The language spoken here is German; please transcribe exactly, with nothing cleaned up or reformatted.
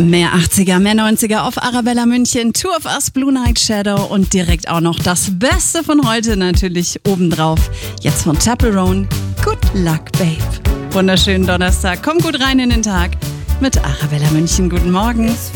Mehr achtziger, mehr neunziger auf Arabella München, Two of Us, Blue Night Shadow und direkt auch noch das Beste von heute natürlich obendrauf. Jetzt von Chappell Roan, Good Luck Babe. Wunderschönen Donnerstag, komm gut rein in den Tag mit Arabella München. Guten Morgen.